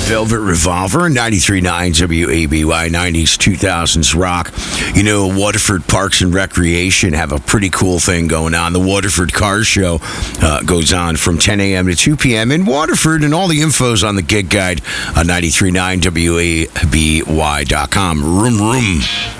Velvet Revolver, 93.9 WABY, 90s, 2000s rock. You know, Waterford Parks and Recreation have a pretty cool thing going on. The Waterford Car Show goes on from 10 a.m. to 2 p.m. in Waterford, and all the info's on the gig guide on 93.9 WABY.com. Room.